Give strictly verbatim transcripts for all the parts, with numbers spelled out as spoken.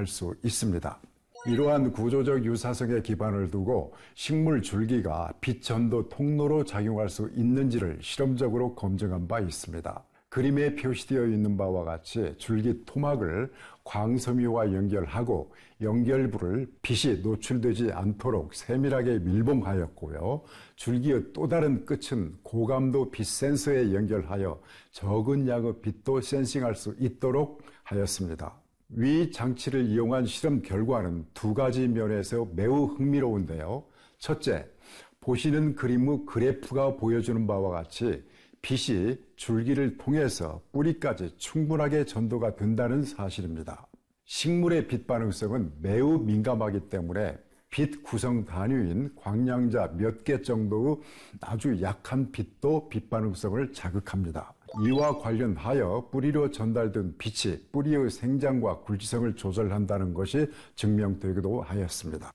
할 수 있습니다. 이러한 구조적 유사성에 기반을 두고 식물 줄기가 빛 전도 통로로 작용할 수 있는지를 실험적으로 검증한 바 있습니다. 그림에 표시되어 있는 바와 같이 줄기 토막을 광섬유와 연결하고 연결부를 빛이 노출되지 않도록 세밀하게 밀봉하였고요. 줄기의 또 다른 끝은 고감도 빛 센서에 연결하여 적은 양의 빛도 센싱할 수 있도록 하였습니다. 위 장치를 이용한 실험 결과는 두 가지 면에서 매우 흥미로운데요. 첫째, 보시는 그림의 그래프가 보여주는 바와 같이 빛이 줄기를 통해서 뿌리까지 충분하게 전도가 된다는 사실입니다. 식물의 빛 반응성은 매우 민감하기 때문에 빛 구성 단위인 광량자 몇 개 정도의 아주 약한 빛도 빛 반응성을 자극합니다. 이와 관련하여 뿌리로 전달된 빛이 뿌리의 생장과 굵지성을 조절한다는 것이 증명되기도 하였습니다.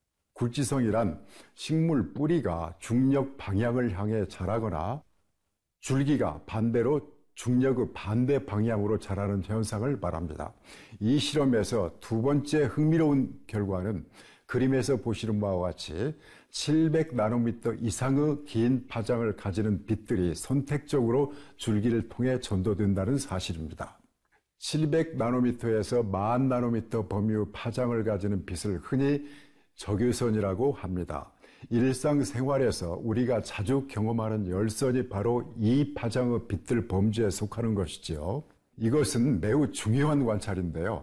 굵지성이란 식물 뿌리가 중력 방향을 향해 자라거나 줄기가 반대로 중력의 반대 방향으로 자라는 현상을 말합니다. 이 실험에서 두 번째 흥미로운 결과는 그림에서 보시는 바와 같이 칠백 나노미터 이상의 긴 파장을 가지는 빛들이 선택적으로 줄기를 통해 전도된다는 사실입니다. 칠백 나노미터에서 만 나노미터 범위의 파장을 가지는 빛을 흔히 적외선이라고 합니다. 일상생활에서 우리가 자주 경험하는 열선이 바로 이 파장의 빛들 범주에 속하는 것이지요. 이것은 매우 중요한 관찰인데요.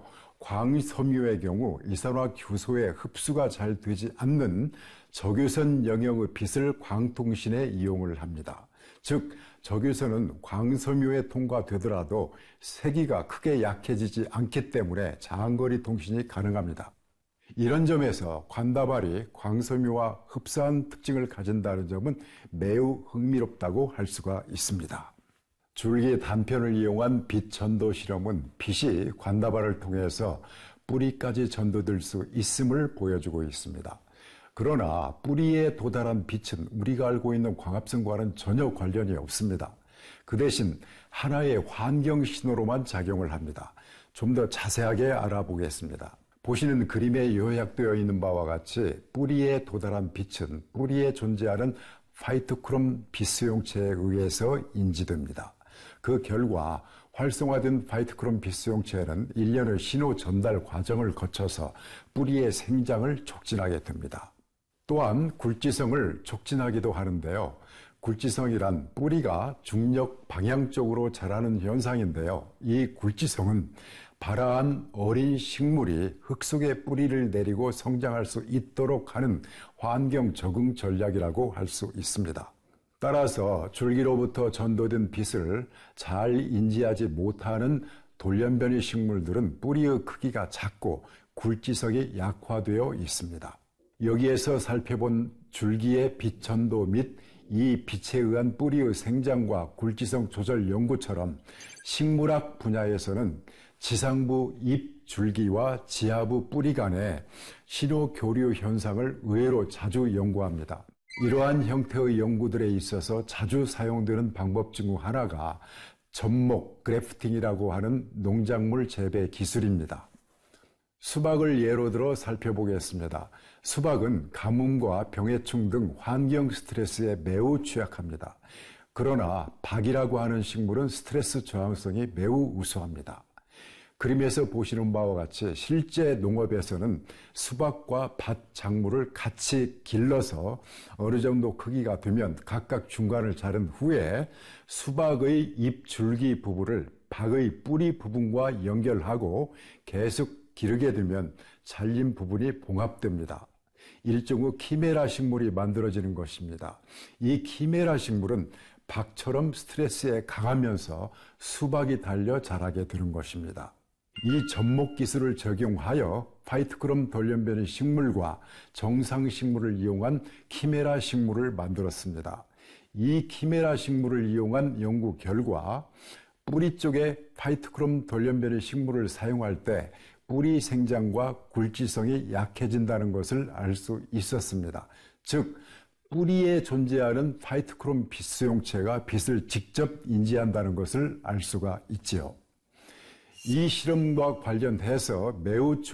광섬유의 경우 이산화규소의 흡수가 잘 되지 않는 적외선 영역의 빛을 광통신에 이용을 합니다. 즉, 적외선은 광섬유에 통과되더라도 세기가 크게 약해지지 않기 때문에 장거리 통신이 가능합니다. 이런 점에서 관다발이 광섬유와 흡사한 특징을 가진다는 점은 매우 흥미롭다고 할 수가 있습니다. 줄기 단편을 이용한 빛 전도 실험은 빛이 관다발을 통해서 뿌리까지 전도될 수 있음을 보여주고 있습니다. 그러나 뿌리에 도달한 빛은 우리가 알고 있는 광합성과는 전혀 관련이 없습니다. 그 대신 하나의 환경 신호로만 작용을 합니다. 좀 더 자세하게 알아보겠습니다. 보시는 그림에 요약되어 있는 바와 같이 뿌리에 도달한 빛은 뿌리에 존재하는 파이토크롬 빛 수용체에 의해서 인지됩니다. 그 결과 활성화된 파이토크롬 빛 수용체는 일련의 신호 전달 과정을 거쳐서 뿌리의 생장을 촉진하게 됩니다. 또한 굵지성을 촉진하기도 하는데요. 굵지성이란 뿌리가 중력 방향 쪽으로 자라는 현상인데요. 이 굵지성은 발아한 어린 식물이 흙 속에 뿌리를 내리고 성장할 수 있도록 하는 환경 적응 전략이라고 할 수 있습니다. 따라서 줄기로부터 전도된 빛을 잘 인지하지 못하는 돌연변이 식물들은 뿌리의 크기가 작고 굵지성이 약화되어 있습니다. 여기에서 살펴본 줄기의 빛 전도 및 이 빛에 의한 뿌리의 생장과 굵지성 조절 연구처럼 식물학 분야에서는 지상부 잎 줄기와 지하부 뿌리 간의 신호 교류 현상을 의외로 자주 연구합니다. 이러한 형태의 연구들에 있어서 자주 사용되는 방법 중 하나가 접목 그래프팅이라고 하는 농작물 재배 기술입니다. 수박을 예로 들어 살펴보겠습니다. 수박은 가뭄과 병해충 등 환경 스트레스에 매우 취약합니다. 그러나 박이라고 하는 식물은 스트레스 저항성이 매우 우수합니다. 그림에서 보시는 바와 같이 실제 농업에서는 수박과 밭 작물을 같이 길러서 어느 정도 크기가 되면 각각 중간을 자른 후에 수박의 잎 줄기 부분을 박의 뿌리 부분과 연결하고 계속 기르게 되면 잘린 부분이 봉합됩니다. 일종의 키메라 식물이 만들어지는 것입니다. 이 키메라 식물은 박처럼 스트레스에 강하면서 수박이 달려 자라게 되는 것입니다. 이 접목 기술을 적용하여 파이토크롬 돌연변이 식물과 정상 식물을 이용한 키메라 식물을 만들었습니다. 이 키메라 식물을 이용한 연구 결과 뿌리 쪽에 파이토크롬 돌연변이 식물을 사용할 때 뿌리 생장과 굵지성이 약해진다는 것을 알 수 있었습니다. 즉, 뿌리에 존재하는 파이토크롬 빛 수용체가 빛을 직접 인지한다는 것을 알 수가 있지요. 이 실험과 관련해서 매우